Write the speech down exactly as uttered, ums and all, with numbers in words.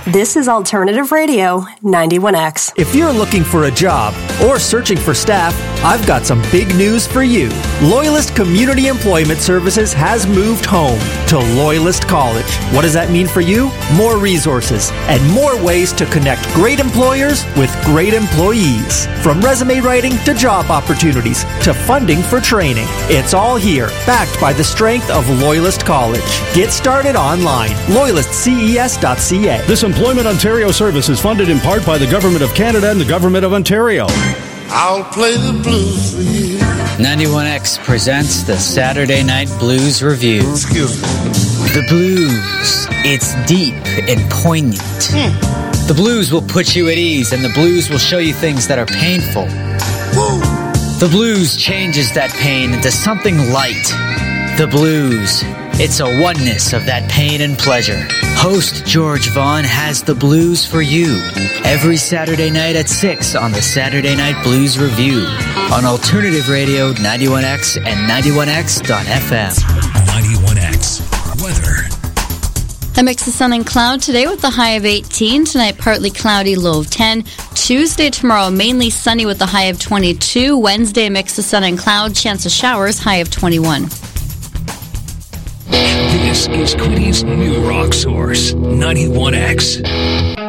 This is Alternative Radio ninety-one X. If you're looking for a job or searching for staff, I've got some big news for you. Loyalist Community Employment Services has moved home to Loyalist College. What does that mean for you? More resources and more ways to connect great employers with great employees. From resume writing to job opportunities to funding for training. It's all here, backed by the strength of Loyalist College. Get started online. loyalist c e s dot c a. This Employment Ontario service is funded in part by the Government of Canada and the Government of Ontario. I'll play the blues for you. ninety-one X presents the Saturday Night Blues Review. Excuse me. The blues. It's deep and poignant. Mm. The blues will put you at ease, and the blues will show you things that are painful. Woo. The blues changes that pain into something light. The blues. It's a oneness of that pain and pleasure. Host George Vaughn has the blues for you every Saturday night at six on the Saturday Night Blues Review on Alternative Radio ninety-one X and ninety-one X dot f m. ninety-one X weather. A mix of sun and cloud today with a high of eighteen. Tonight, partly cloudy, low of ten. Tuesday, tomorrow, mainly sunny with a high of twenty-two. Wednesday, a mix of sun and cloud, chance of showers, high of twenty-one. This is Quinny's new rock source, ninety-one X.